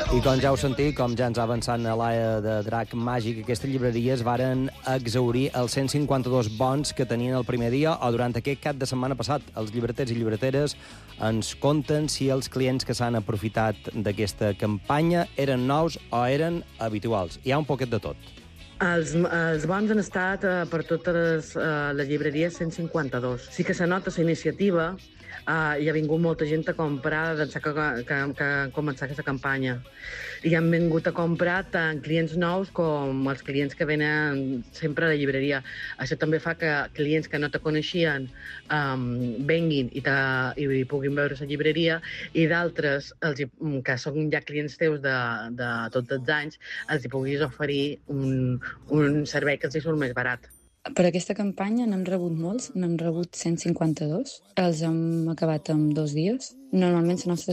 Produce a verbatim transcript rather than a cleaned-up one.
I com ja heu sentit, com ja ens ha avançat a l'Aia de Drac Màgic, aquestes llibreries varen exaurir els cent cinquanta-dos bons que tenien el primer dia o durant aquest cap de setmana passat. Els llibreters i llibreteres ens conten si els clients que s'han aprofitat d'aquesta campanya eren nous o eren habituals. Hi ha un poquet de tot. Els, els bons han estat eh, per totes les, eh, les llibreries cent cinquanta-dos. Sí que se nota la iniciativa eh, i ha vingut molta gent a comprar d'ençà que, que, que començar aquesta campanya. I han vingut a comprar tant clients nous com els clients que venen sempre a la llibreria. Això també fa que clients que no te coneixien um, venguin i, te, i puguin veure la llibreria, i d'altres, els, que són ja clients teus de, de tots els anys, els hi puguis oferir un, un servei que els hi surt més barat. Per aquesta campanya n'hem rebut molts, n'hem rebut cent cinquanta-dos. Els hem acabat en dos dies. Normalment la nostra